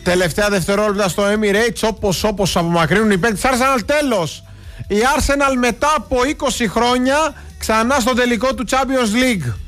Τελευταία δευτερόλεπτα στο Emirates, όπως απομακρύνουν οι παίκτες της Arsenal. Τέλος, η Arsenal μετά από 20 χρόνια ξανά στο τελικό του Champions League.